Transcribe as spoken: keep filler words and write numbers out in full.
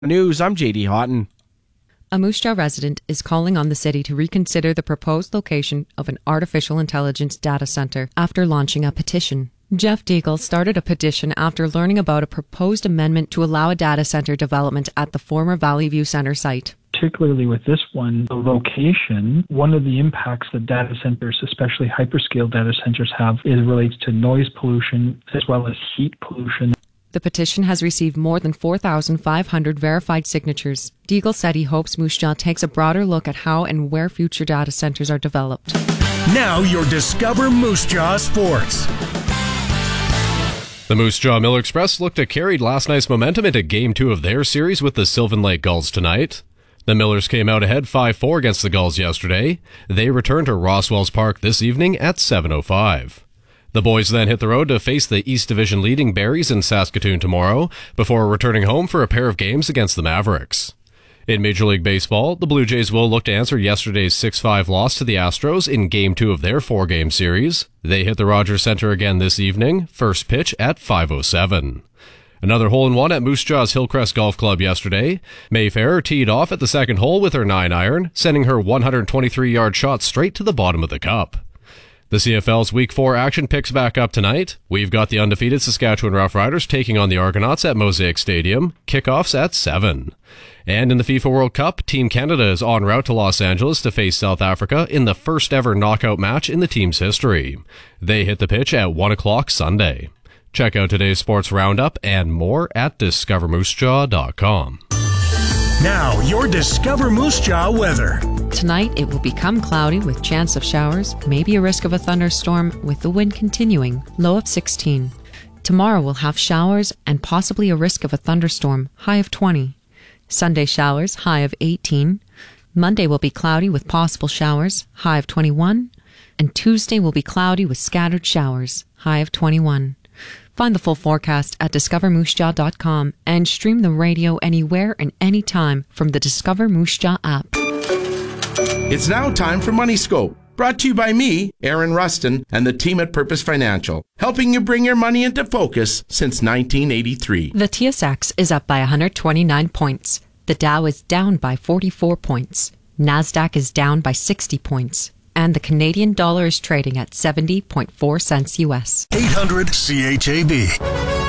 News, I'm J D Houghton. A Moose Jaw resident is calling on the city to reconsider the proposed location of an artificial intelligence data centre after launching a petition. Jeff Deagle started a petition after learning about a proposed amendment to allow a data centre development at the former Valley View Centre site. Particularly with this one, the location, one of the impacts that data centers, especially hyperscale data centers, have is relates to noise pollution as well as heat pollution. The petition has received more than four thousand five hundred verified signatures. Deagle said he hopes Moose Jaw takes a broader look at how and where future data centers are developed. Now your Discover Moose Jaw Sports. The Moose Jaw Miller Express looked to carry last night's momentum into Game two of their series with the Sylvan Lake Gulls tonight. The Millers came out ahead five four against the Gulls yesterday. They return to Roswells Park this evening at seven oh five. The boys then hit the road to face the East Division leading Berries in Saskatoon tomorrow, before returning home for a pair of games against the Mavericks. In Major League Baseball, the Blue Jays will look to answer yesterday's six five loss to the Astros in Game two of their four-game series. They hit the Rogers Centre again this evening, first pitch at five oh seven. Another hole-in-one at Moose Jaw's Hillcrest Golf Club yesterday. Mayfair teed off at the second hole with her nine-iron, sending her one hundred twenty-three yard shot straight to the bottom of the cup. The C F L's Week four action picks back up tonight. We've got the undefeated Saskatchewan Roughriders taking on the Argonauts at Mosaic Stadium. Kickoffs at seven. And in the FIFA World Cup, Team Canada is en route to Los Angeles to face South Africa in the first ever knockout match in the team's history. They hit the pitch at one o'clock Sunday. Check out today's sports roundup and more at discover moose jaw dot com. Now, your Discover Moose Jaw weather. Tonight, it will become cloudy with chance of showers, maybe a risk of a thunderstorm, with the wind continuing, low of sixteen. Tomorrow, we'll have showers and possibly a risk of a thunderstorm, high of twenty. Sunday showers, high of eighteen. Monday will be cloudy with possible showers, high of twenty-one. And Tuesday will be cloudy with scattered showers, high of twenty-one. Find the full forecast at discover moose jaw dot com and stream the radio anywhere and anytime from the Discover Moose Jaw app. It's now time for Money Scope, brought to you by me, Aaron Rustin, and the team at Purpose Financial, helping you bring your money into focus since nineteen eighty-three. The T S X is up by one hundred twenty-nine points. The Dow is down by forty-four points. NASDAQ is down by sixty points. And the Canadian dollar is trading at seventy point four cents U S. eight hundred C H A B.